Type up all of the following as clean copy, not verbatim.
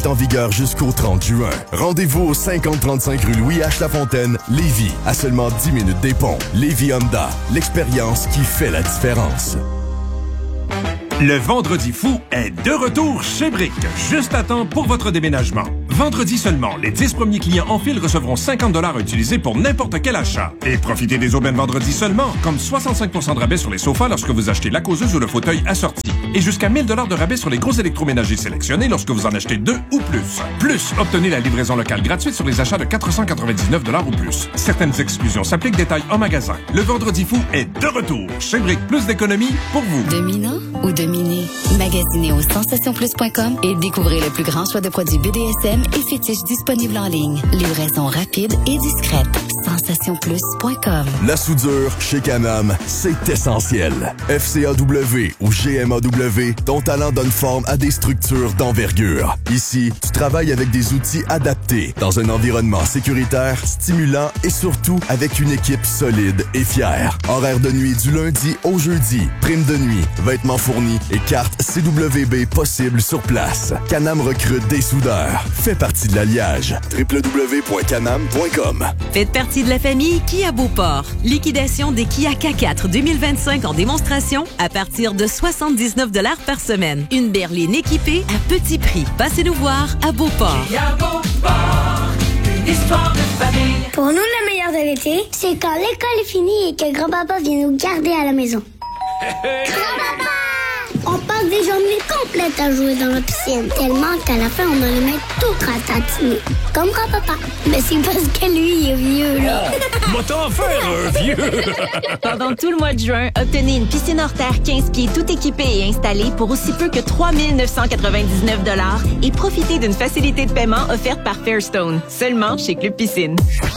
En vigueur jusqu'au 30 juin. Rendez-vous au 5035 rue Louis H. Lafontaine, Lévis, à seulement 10 minutes des ponts. Lévis Honda, l'expérience qui fait la différence. Le Vendredi fou est de retour chez Brick, juste à temps pour votre déménagement. Vendredi seulement, les 10 premiers clients en file recevront 50 $ à utiliser pour n'importe quel achat. Et profitez des aubaines vendredi seulement, comme 65 % de rabais sur les sofas lorsque vous achetez la causeuse ou le fauteuil assorti. Et jusqu'à 1000 $ de rabais sur les gros électroménagers sélectionnés lorsque vous en achetez 2 ou plus. Plus, obtenez la livraison locale gratuite sur les achats de 499 $ ou plus. Certaines exclusions s'appliquent, détails en magasin. Le Vendredi fou est de retour chez Brick. Plus d'économies pour vous. Dominant ou dominé? Magasinez au sensationplus.com et découvrez le plus grand choix de produits BDSM et fétiches disponibles en ligne. Livraison rapide et discrète. sensationplus.com. La soudure chez Can-Am, c'est essentiel. FCAW ou GMAW, ton talent donne forme à des structures d'envergure. Ici, tu travailles avec des outils adaptés, dans un environnement sécuritaire, stimulant et surtout avec une équipe solide et fière. Horaire de nuit du lundi au jeudi, prime de nuit, vêtements fournis et carte CWB possible sur place. Can-Am recrute des soudeurs. Fais partie de l'alliage. www.canam.com. Faites partie de la famille Kia Beauport. Liquidation des Kia K4 2025 en démonstration à partir de 79 $ par semaine. Une berline équipée à petit prix. Passez nous voir à Beauport. Kia Beauport, une histoire de famille. Pour nous, le meilleur de l'été, c'est quand l'école est finie et que grand-papa vient nous garder à la maison. Grand-papa! On passe des journées complètes à jouer dans la piscine, tellement qu'à la fin, on a les mains tout ratatinées. Comme grand-papa. Mais c'est parce que lui, il est vieux, là. Moi, t'en faire un vieux! Pendant tout le mois de juin, obtenez une piscine hors terre 15 pieds tout équipée et installée pour aussi peu que 3 999 $ et profitez d'une facilité de paiement offerte par Fairstone. Seulement chez Club Piscine.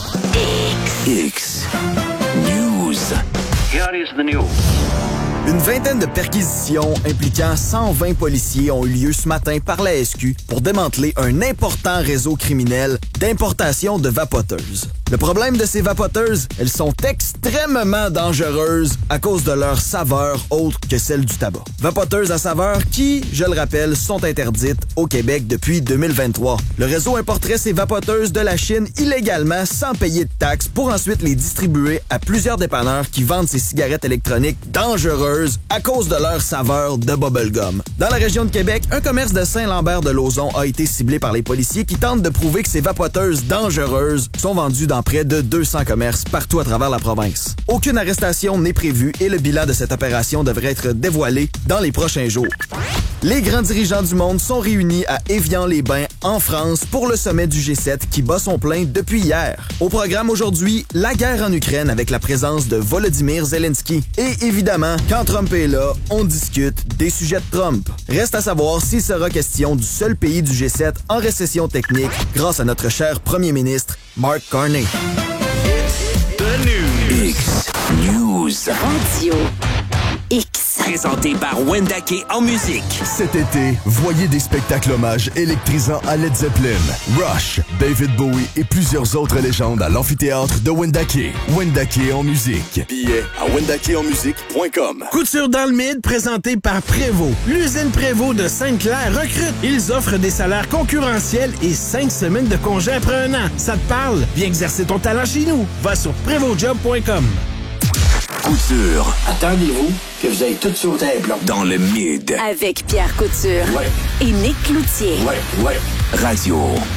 X News. Here is the news. Une vingtaine de perquisitions impliquant 120 policiers ont eu lieu ce matin par la SQ pour démanteler un important réseau criminel d'importation de vapoteuses. Le problème de ces vapoteuses, elles sont extrêmement dangereuses à cause de leur saveur autre que celle du tabac. Vapoteuses à saveur qui, je le rappelle, sont interdites au Québec depuis 2023. Le réseau importerait ces vapoteuses de la Chine illégalement sans payer de taxes pour ensuite les distribuer à plusieurs dépanneurs qui vendent ces cigarettes électroniques dangereuses à cause de leur saveur de bubblegum. Dans la région de Québec, un commerce de Saint-Lambert-de-Lauzon a été ciblé par les policiers qui tentent de prouver que ces vapoteuses dangereuses sont vendues dans près de 200 commerces partout à travers la province. Aucune arrestation n'est prévue et le bilan de cette opération devrait être dévoilé dans les prochains jours. Les grands dirigeants du monde sont réunis à Évian-les-Bains, en France, pour le sommet du G7 qui bat son plein depuis hier. Au programme aujourd'hui, la guerre en Ukraine avec la présence de Volodymyr Zelensky. Et évidemment, quand Trump est là, on discute des sujets de Trump. Reste à savoir s'il sera question du seul pays du G7 en récession technique grâce à notre cher premier ministre, Mark Carney. The News. X News. Radio X. Présenté par Wendake en musique. Cet été, voyez des spectacles hommages électrisants à Led Zeppelin, Rush, David Bowie et plusieurs autres légendes à l'amphithéâtre de Wendake. Wendake en musique. Billets à wendakeonmusique.com. Couture dans le mid, présentée par Prévost. L'usine Prévost de Sainte-Claire recrute. Ils offrent des salaires concurrentiels et 5 semaines de congé après un an. Ça te parle? Viens exercer ton talent chez nous. Va sur prévostjob.com. Couture. Attendez-vous que vous ayez tout sauté un plomb. Dans le mid. Avec Pierre Couture et Nick Cloutier. Radio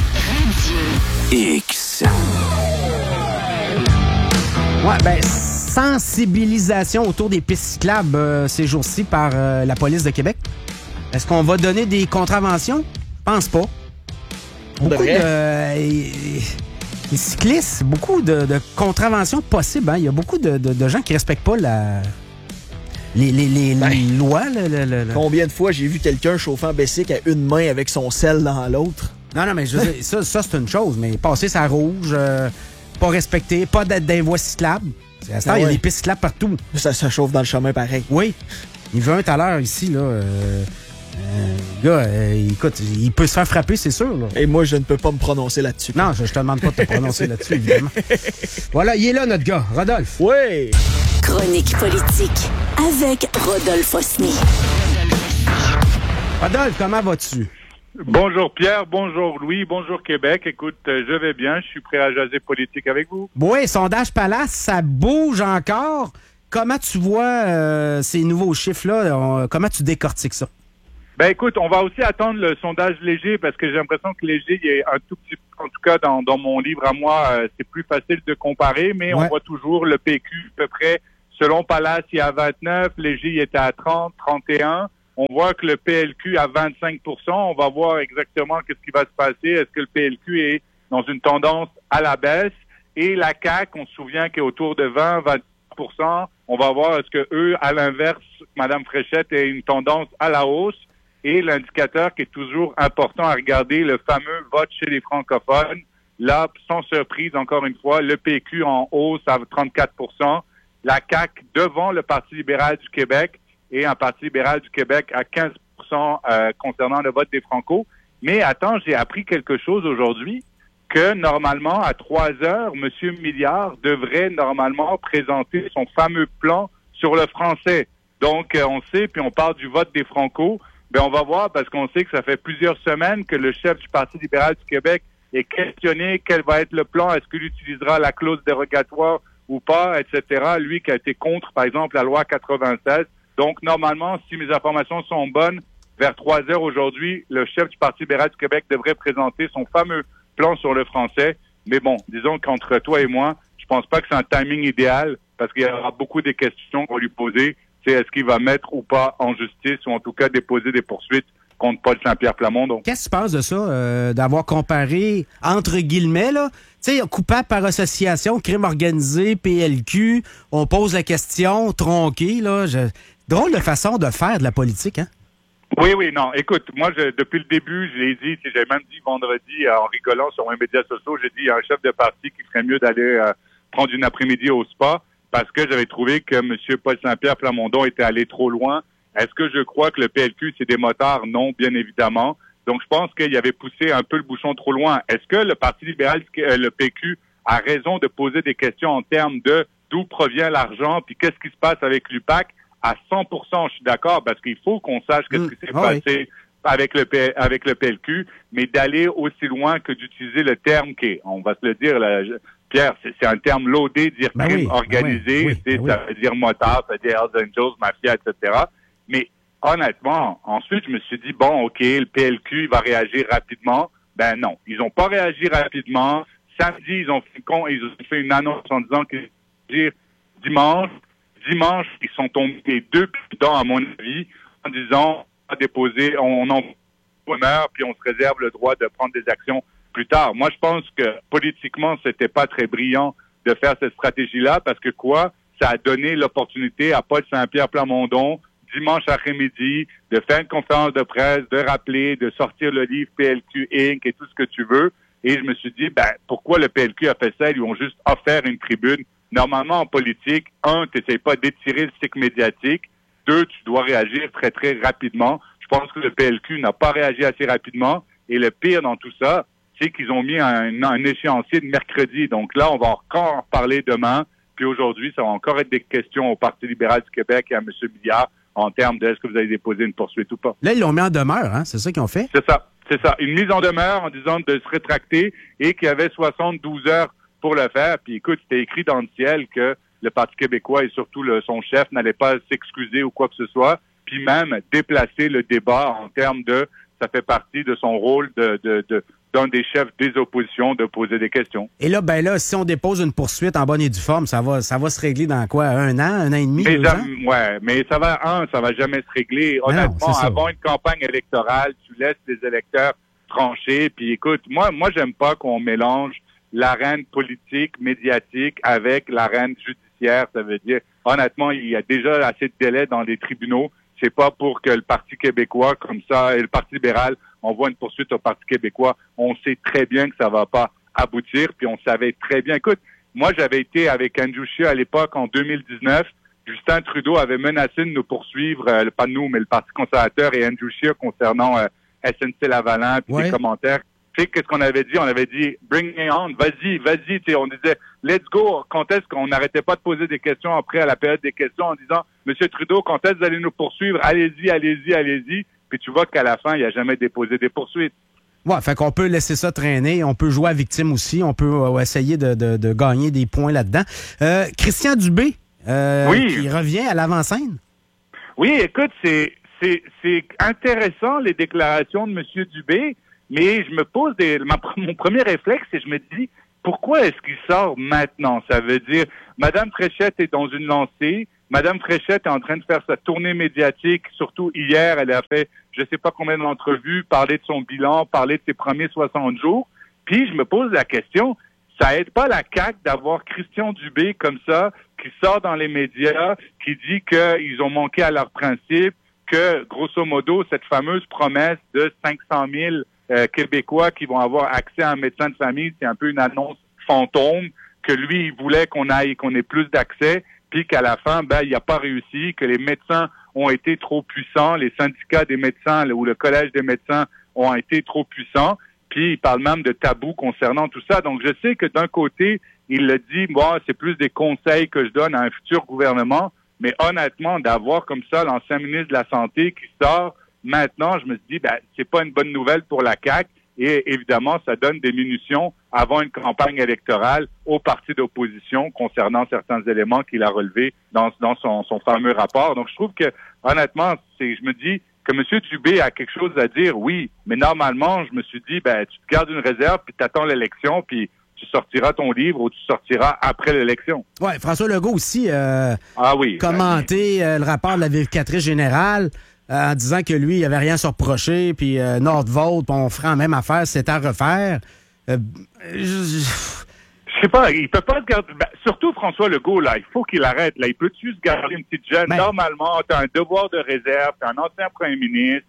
X. Ouais, ben, sensibilisation autour des pistes cyclables ces jours-ci par la police de Québec. Est-ce qu'on va donner des contraventions? Je pense pas. Beaucoup les cyclistes, beaucoup de contraventions possibles. Hein? Il y a beaucoup de gens qui respectent pas les lois. Combien de fois j'ai vu quelqu'un chauffant bicycle à une main avec son sel dans l'autre? Non, mais je veux dire, ça c'est une chose, mais passer sa rouge, pas respecter, pas d'être dans les voies cyclables. Il y a des pistes cyclables partout. Ça chauffe dans le chemin pareil. Oui. Il veut un tout à l'heure ici, là. Gars, écoute, il peut se faire frapper, c'est sûr. Là. Et moi, je ne peux pas me prononcer là-dessus. Non, je te demande pas de te prononcer là-dessus, évidemment. Voilà, il est là, notre gars, Rodolphe. Oui! Chronique politique avec Rodolphe Osny. Rodolphe, comment vas-tu? Bonjour Pierre, bonjour Louis, bonjour Québec. Écoute, je vais bien, je suis prêt à jaser politique avec vous. Oui, sondage Palace, ça bouge encore. Comment tu vois ces nouveaux chiffres-là? Comment tu décortiques ça? Ben écoute, on va aussi attendre le sondage Léger parce que j'ai l'impression que Léger, il est un tout petit peu, en tout cas dans mon livre à moi, c'est plus facile de comparer, mais on voit toujours le PQ à peu près, selon Palace, il est à 29, Léger il était à 30, 31. On voit que le PLQ à 25%. On va voir exactement qu'est-ce qui va se passer. Est-ce que le PLQ est dans une tendance à la baisse? Et la CAQ, on se souvient qu'est autour de 20-20%. On va voir est-ce que eux, à l'inverse, Mme Fréchette est une tendance à la hausse. Et l'indicateur qui est toujours important à regarder, le fameux vote chez les francophones. Là, sans surprise, encore une fois, le PQ en hausse à 34%. La CAQ devant le Parti libéral du Québec. Et un Parti libéral du Québec à 15% concernant le vote des Franco. Mais attends, j'ai appris quelque chose aujourd'hui, que normalement, à 3 heures, M. Milliard devrait normalement présenter son fameux plan sur le français. Donc, on sait, puis on parle du vote des Franco, ben on va voir, parce qu'on sait que ça fait plusieurs semaines que le chef du Parti libéral du Québec est questionné, quel va être le plan, est-ce qu'il utilisera la clause dérogatoire ou pas, etc. Lui qui a été contre, par exemple, la loi 96. Donc, normalement, si mes informations sont bonnes, vers 3 heures aujourd'hui, le chef du Parti libéral du Québec devrait présenter son fameux plan sur le français. Mais bon, disons qu'entre toi et moi, je pense pas que c'est un timing idéal parce qu'il y aura beaucoup de questions qu'on va lui poser. C'est est-ce qu'il va mettre ou pas en justice ou en tout cas déposer des poursuites contre Paul Saint-Pierre Plamondon. Qu'est-ce que tu penses de ça, d'avoir comparé, entre guillemets, là, tu sais, coupable par association, crime organisé, PLQ, on pose la question, tronqué, là, drôle de façon de faire de la politique, hein? Oui, non. Écoute, moi, depuis le début, je l'ai dit, j'ai même dit vendredi, en rigolant sur mes médias sociaux, j'ai dit, il y a un chef de parti qui ferait mieux d'aller prendre une après-midi au spa parce que j'avais trouvé que M. Paul Saint-Pierre Plamondon était allé trop loin. Est-ce que je crois que le PLQ, c'est des motards? Non, bien évidemment. Donc, je pense qu'il avait poussé un peu le bouchon trop loin. Est-ce que le Parti libéral, le PQ, a raison de poser des questions en termes de d'où provient l'argent, puis qu'est-ce qui se passe avec l'UPAC? À 100%, je suis d'accord, parce qu'il faut qu'on sache qu'est-ce qui s'est passé avec le PLQ, mais d'aller aussi loin que d'utiliser le terme qui est, on va se le dire, là, Pierre, c'est un terme laudé, dire crime organisé, ça veut dire motard, ça veut dire Hells Angels, mafia, etc. Mais honnêtement, ensuite, je me suis dit, bon, OK, le PLQ, il va réagir rapidement. Ben non, ils n'ont pas réagi rapidement. Samedi, ils ont fait une annonce en disant qu'ils vont réagir dimanche. Dimanche, ils sont tombés deux dedans, à mon avis, en disant, on va déposer, on en demeure, puis on se réserve le droit de prendre des actions plus tard. Moi, je pense que politiquement, c'était pas très brillant de faire cette stratégie-là, parce que ça a donné l'opportunité à Paul Saint-Pierre Plamondon, dimanche après-midi, de faire une conférence de presse, de rappeler, de sortir le livre PLQ Inc. et tout ce que tu veux. Et je me suis dit, pourquoi le PLQ a fait ça? Ils lui ont juste offert une tribune. Normalement, en politique, tu n'essayes pas d'étirer le cycle médiatique. 2, tu dois réagir très, très rapidement. Je pense que le PLQ n'a pas réagi assez rapidement. Et le pire dans tout ça, c'est qu'ils ont mis un échéancier de mercredi. Donc là, on va encore en parler demain. Puis aujourd'hui, ça va encore être des questions au Parti libéral du Québec et à M. Milliard en termes de est-ce que vous avez déposé une poursuite ou pas. Là, ils l'ont mis en demeure, hein? C'est ça qu'ils ont fait? C'est ça. Une mise en demeure en disant de se rétracter et qu'il y avait 72 heures pour le faire. Puis écoute, c'était écrit dans le ciel que le Parti québécois et surtout son chef n'allait pas s'excuser ou quoi que ce soit, puis même déplacer le débat en termes de, ça fait partie de son rôle d'un des chefs des oppositions de poser des questions. Et là, si on dépose une poursuite en bonne et due forme, ça va se régler dans quoi? 1 an, 1 an et demi, 2 ans? Ouais, mais ça va jamais se régler. Honnêtement, avant une campagne électorale, tu laisses les électeurs trancher. Puis écoute, moi, j'aime pas qu'on mélange l'arène politique, médiatique avec l'arène judiciaire. Ça veut dire, honnêtement, il y a déjà assez de délais dans les tribunaux. C'est pas pour que le Parti québécois, comme ça, et le Parti libéral, envoie une poursuite au Parti québécois. On sait très bien que ça va pas aboutir, puis on savait très bien. Écoute, moi, j'avais été avec Andrew Scheer à l'époque, en 2019. Justin Trudeau avait menacé de nous poursuivre, pas nous, mais le Parti conservateur et Andrew Scheer concernant SNC-Lavalin, puis des commentaires. Tu sais, qu'est-ce qu'on avait dit? On avait dit, bring me on, vas-y. Tu sais, on disait, let's go. Quand est-ce qu'on n'arrêtait pas de poser des questions après à la période des questions en disant, Monsieur Trudeau, quand est-ce que vous allez nous poursuivre? Allez-y. Puis puis tu vois qu'à la fin, il n'a jamais déposé des poursuites. Ouais, fait qu'on peut laisser ça traîner, on peut jouer à victime aussi, on peut essayer de gagner des points là-dedans. Christian Dubé, qui revient à l'avant-scène. Oui, écoute, c'est intéressant les déclarations de M. Dubé, mais je me pose mon premier réflexe, c'est je me dis, pourquoi est-ce qu'il sort maintenant? Ça veut dire, Mme Fréchette est dans une lancée, Mme Fréchette est en train de faire sa tournée médiatique, surtout hier, elle a fait je sais pas combien d'entrevues, parler de son bilan, parler de ses premiers 60 jours. Puis je me pose la question, ça aide pas la CAQ d'avoir Christian Dubé comme ça, qui sort dans les médias, qui dit qu'ils ont manqué à leurs principes, que grosso modo, cette fameuse promesse de 500 000 Québécois qui vont avoir accès à un médecin de famille, c'est un peu une annonce fantôme, que lui, il voulait qu'on ait plus d'accès, puis qu'à la fin, il n'a pas réussi, que les médecins ont été trop puissants, les syndicats des médecins ou le collège des médecins ont été trop puissants, puis il parle même de tabou concernant tout ça. Donc je sais que d'un côté, il le dit, c'est plus des conseils que je donne à un futur gouvernement, mais honnêtement, d'avoir comme ça l'ancien ministre de la Santé qui sort maintenant, je me suis dit, c'est pas une bonne nouvelle pour la CAQ. Et évidemment, ça donne des munitions avant une campagne électorale aux partis d'opposition concernant certains éléments qu'il a relevés dans son fameux rapport. Donc, je trouve que, honnêtement, je me dis que M. Dubé a quelque chose à dire, oui, mais normalement, je me suis dit, tu te gardes une réserve, puis tu attends l'élection, puis tu sortiras ton livre ou tu sortiras après l'élection. Oui, François Legault aussi commenté le rapport de la vérificatrice générale en disant que lui, il avait rien à se reprocher, puis Nordvolt, on ferait la même affaire, c'est à refaire. Je sais pas, il peut pas se garder... surtout François Legault, là, il faut qu'il arrête. Là, il peut-tu se garder une petite jeune? Normalement, tu as un devoir de réserve, tu es un ancien premier ministre,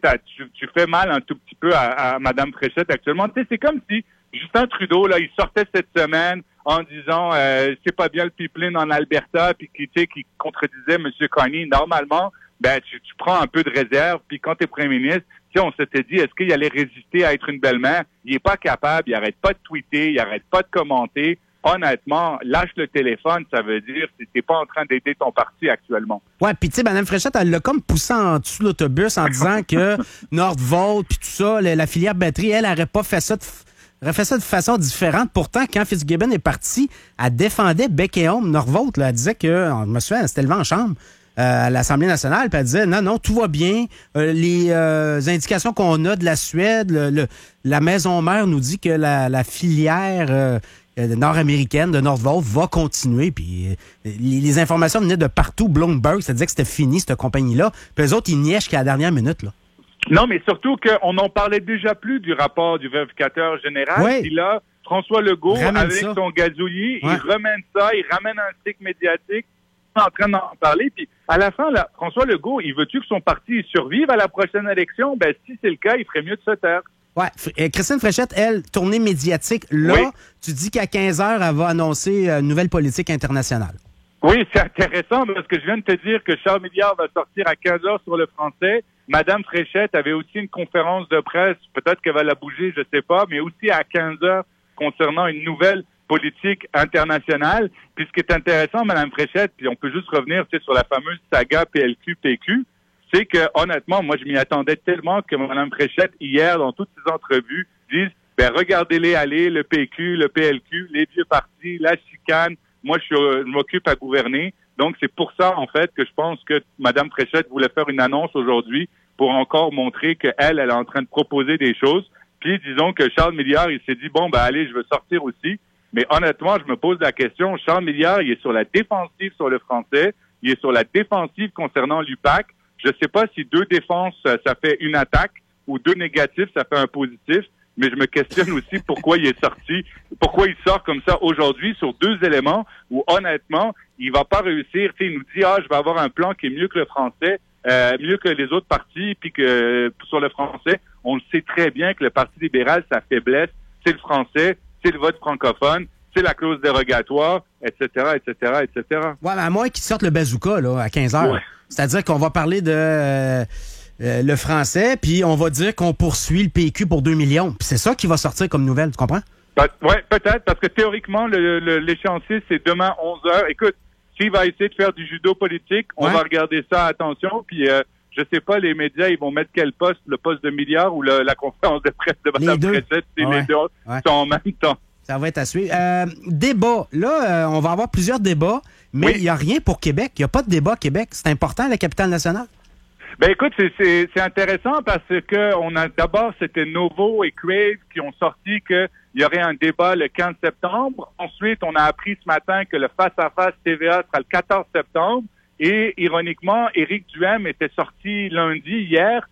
tu fais mal un tout petit peu à Mme Fréchette actuellement. C'est comme si Justin Trudeau, là, il sortait cette semaine en disant c'est pas bien le pipeline en Alberta, puis qui contredisait M. Carney. Normalement, tu prends un peu de réserve, puis quand tu es premier ministre, on s'était dit, est-ce qu'il allait résister à être une belle-mère? Il est pas capable, il arrête pas de tweeter, il arrête pas de commenter. Honnêtement, lâche le téléphone, ça veut dire que t'es pas en train d'aider ton parti actuellement. Ouais, puis tu sais, Mme Fréchette, elle l'a comme poussé en dessous de l'autobus en disant que Nordvolt, puis tout ça, la filière batterie, elle aurait pas fait ça aurait fait ça de façon différente. Pourtant, quand Fitzgibbon est parti, elle défendait bec et ombre Nordvolt. Elle disait que, je me souviens, elle s'était levée en chambre à l'Assemblée nationale, puis elle disait non, tout va bien. Les indications qu'on a de la Suède, la maison mère nous dit que la filière nord-américaine de Nordvolt va continuer. Puis les informations venaient de partout. Bloomberg, ça disait que c'était fini, cette compagnie-là. Puis eux autres, ils niaient jusqu'à la dernière minute, là. Non, mais surtout qu'on n'en parlait déjà plus du rapport du vérificateur général. Oui. Puis là, François Legault, avec ça. son gazouillis, il ramène ça, il ramène un cycle médiatique, en train d'en parler. Puis à la fin, là, François Legault, il veut-tu que son parti survive à la prochaine élection? Si c'est le cas, il ferait mieux de se taire. Ouais. Christine Fréchette, elle, tournée médiatique, là, tu dis qu'à 15h, elle va annoncer une nouvelle politique internationale. Oui, c'est intéressant parce que je viens de te dire que Charles Milliard va sortir à 15h sur le français. Madame Fréchette avait aussi une conférence de presse, peut-être qu'elle va la bouger, je sais pas, mais aussi à 15h concernant une nouvelle politique internationale. Puis ce qui est intéressant, Madame Fréchette, puis on peut juste revenir sur la fameuse saga PLQ-PQ, c'est que honnêtement, moi je m'y attendais tellement que Madame Fréchette, hier, dans toutes ses entrevues, dise regardez-les aller, le PQ, le PLQ, les vieux partis, la chicane. Moi, je m'occupe à gouverner. Donc, c'est pour ça, en fait, que je pense que Mme Fréchette voulait faire une annonce aujourd'hui pour encore montrer qu'elle est en train de proposer des choses. Puis, disons que Charles Milliard, il s'est dit, allez, je veux sortir aussi. Mais honnêtement, je me pose la question, Charles Milliard, il est sur la défensive sur le français, il est sur la défensive concernant l'UPAC. Je ne sais pas si 2 défenses, ça fait une attaque, ou 2 négatifs, ça fait un positif. Mais je me questionne aussi pourquoi il est sorti, pourquoi il sort comme ça aujourd'hui sur 2 éléments où, honnêtement, il va pas réussir. Il nous dit, je vais avoir un plan qui est mieux que le français, mieux que les autres partis, puis que sur le français, on le sait très bien que le Parti libéral, sa faiblesse, c'est le français, c'est le vote francophone, c'est la clause dérogatoire, etc., etc., etc. Ouais, mais à moins qu'ils sortent le bazooka, là, à 15h. Ouais. C'est-à-dire qu'on va parler de... le français, puis on va dire qu'on poursuit le PQ pour 2 millions. Puis c'est ça qui va sortir comme nouvelle, tu comprends? Oui, peut-être, parce que théoriquement, l'échéancier, c'est demain 11h. Écoute, s'il va essayer de faire du judo politique, on va regarder ça, attention, puis je je sais pas, les médias, ils vont mettre quel poste, le poste de milliard ou la conférence de presse de Mme Précette, si les deux sont en même temps. Ça va être à suivre. Débat. Là, on va avoir plusieurs débats, mais il n'y a rien pour Québec. Il n'y a pas de débat à Québec. C'est important, la capitale nationale? Ben écoute, c'est intéressant parce que d'abord, c'était Novo et Crave qui ont sorti qu'il y aurait un débat le 15 septembre. Ensuite, on a appris ce matin que le face-à-face TVA sera le 14 septembre. Et ironiquement, Éric Duhaime était sorti lundi, hier,